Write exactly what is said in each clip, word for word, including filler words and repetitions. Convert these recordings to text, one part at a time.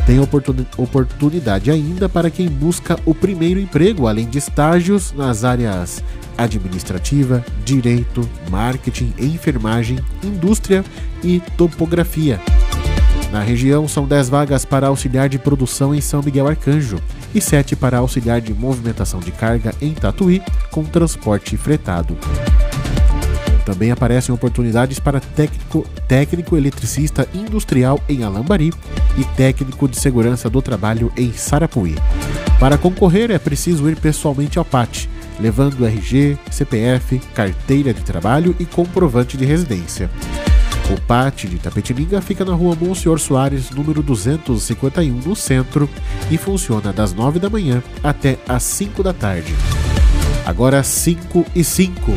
Tem oportun- oportunidade ainda para quem busca o primeiro emprego, além de estágios nas áreas administrativa, direito, marketing, enfermagem, indústria e topografia. Na região, são dez vagas para auxiliar de produção em São Miguel Arcanjo e sete para auxiliar de movimentação de carga em Tatuí, com transporte fretado. Também aparecem oportunidades para técnico, técnico eletricista industrial em Alambari e técnico de segurança do trabalho em Sarapuí. Para concorrer, é preciso ir pessoalmente ao P A T, levando R G, C P F, carteira de trabalho e comprovante de residência. O P A T de Itapetininga fica na rua Monsenhor Soares, número duzentos e cinquenta e um, no centro, e funciona das nove da manhã até às cinco da tarde. Agora cinco e cinco.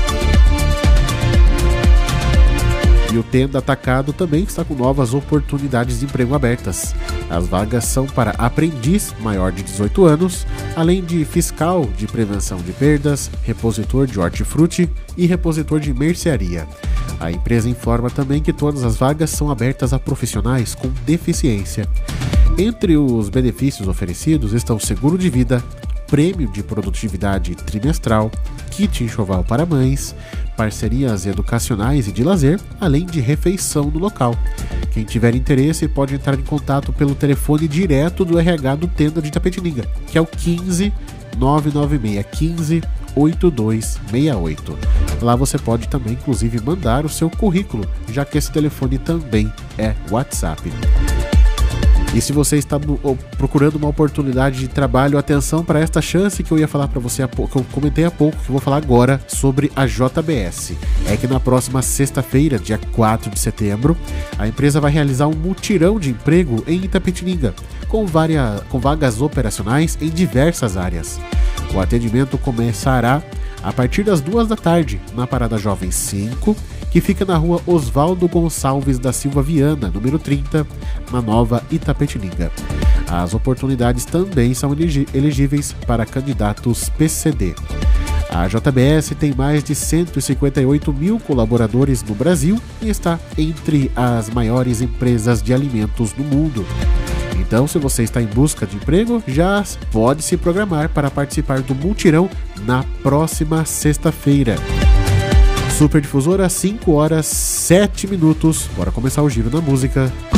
E o Tenda Atacado também está com novas oportunidades de emprego abertas. As vagas são para aprendiz maior de dezoito anos, além de fiscal de prevenção de perdas, repositor de hortifruti e repositor de mercearia. A empresa informa também que todas as vagas são abertas a profissionais com deficiência. Entre os benefícios oferecidos estão seguro de vida, prêmio de produtividade trimestral, kit enxoval para mães, parcerias educacionais e de lazer, além de refeição no local. Quem tiver interesse pode entrar em contato pelo telefone direto do R H do Tenda de Itapetininga, que é o quinze, nove nove seis quinze, oito dois seis oito. Lá você pode também, inclusive, mandar o seu currículo, já que esse telefone também é WhatsApp. E se você está procurando uma oportunidade de trabalho, atenção para esta chance que eu ia falar para você há pouco, que eu comentei há pouco, que eu vou falar agora sobre a J B S. É que na próxima sexta-feira, dia quatro de setembro, a empresa vai realizar um mutirão de emprego em Itapetininga, com, várias, com vagas operacionais em diversas áreas. O atendimento começará a partir das duas da tarde, na Parada Jovem cinco, que fica na rua Oswaldo Gonçalves da Silva Viana, número trinta, na Nova Itapetininga. As oportunidades também são elegíveis para candidatos P C D. A J B S tem mais de cento e cinquenta e oito mil colaboradores no Brasil e está entre as maiores empresas de alimentos no mundo. Então, se você está em busca de emprego, já pode se programar para participar do mutirão na próxima sexta-feira. Super Difusora, cinco horas, sete minutos. Bora começar o giro da música.